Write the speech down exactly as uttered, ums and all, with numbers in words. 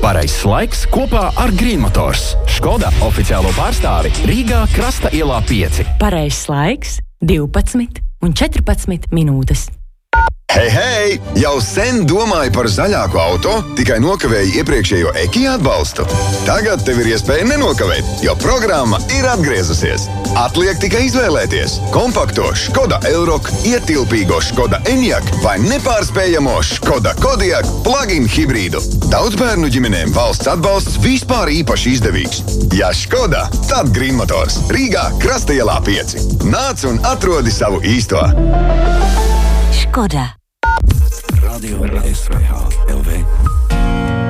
Pareizs laiks kopā ar Green Motors. Škoda oficiālo pārstāvi Rīgā Krasta ielā pieci. Pareizs laiks divpadsmit un četrpadsmit minūtes. Hei, hei! Jau sen domāju par zaļāku auto, tikai nokavēju iepriekšējo Ekija atbalstu. Tagad tev ir iespēja nenokavēt, jo programma ir atgriezusies. Atliek tikai izvēlēties kompakto Škoda Elroq, ietilpīgo Škoda Enyaq vai nepārspējamo Škoda Kodiaq plug-in hibrīdu. Daudzbērnu ģimenēm valsts atbalsts vispār īpaši izdevīgs. Ja Škoda, tad Green Motors. Rīgā Krasta ielā pieci. Nāc un atrodi savu īsto. Škoda. Radio S V H L V